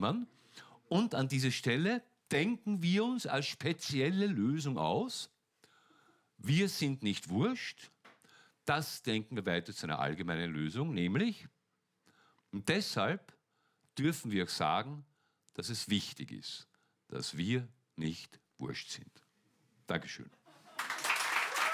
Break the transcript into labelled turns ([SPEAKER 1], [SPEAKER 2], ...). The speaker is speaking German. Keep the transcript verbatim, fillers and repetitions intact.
[SPEAKER 1] Und an dieser Stelle denken wir uns als spezielle Lösung aus, wir sind nicht wurscht, das denken wir weiter zu einer allgemeinen Lösung, nämlich, und deshalb dürfen wir auch sagen, dass es wichtig ist, dass wir nicht wurscht sind. Dankeschön.